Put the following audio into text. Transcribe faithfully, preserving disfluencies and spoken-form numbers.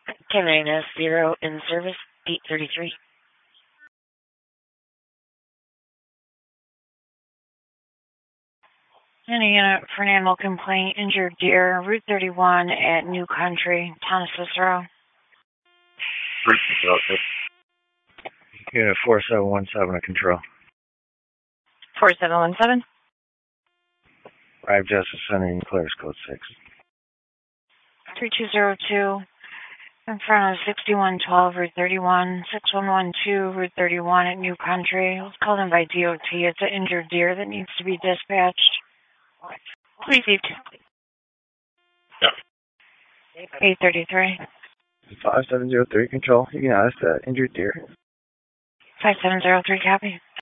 K nine S zero in service, eight thirty-three. Any unit for an animal complaint, injured deer, Route thirty-one at New Country, Town of Cicero. Unit four seven one seven at control. four seven one seven. Arrive Justice Center and clears code six. three two zero two. In front of sixty-one twelve, Route thirty-one, six one one two, Route thirty-one at New Country. It was called in by D O T. It's an injured deer that needs to be dispatched. Received. Yeah. eight thirty-three. five seven zero three, control. You can ask that injured deer. five seven zero three, copy.